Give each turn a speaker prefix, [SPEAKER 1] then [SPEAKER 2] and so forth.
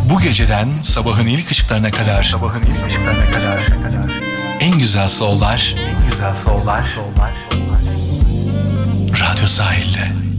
[SPEAKER 1] Bu geceden sabahın ilk ışıklarına kadar en güzel sollar Radyo Sahil'de.